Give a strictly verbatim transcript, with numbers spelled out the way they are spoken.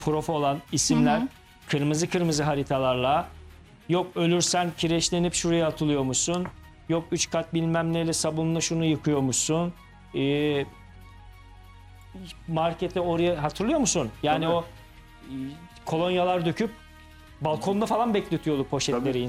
profi olan isimler Hı hı. kırmızı kırmızı haritalarla, yok ölürsen kireçlenip şuraya atılıyormuşsun, yok üç kat bilmem neyle sabunla şunu yıkıyormuşsun, ee, markete oraya hatırlıyor musun? Yani Tabii. o e, kolonyalar döküp balkonda falan bekletiyordu poşetleri. Tabii.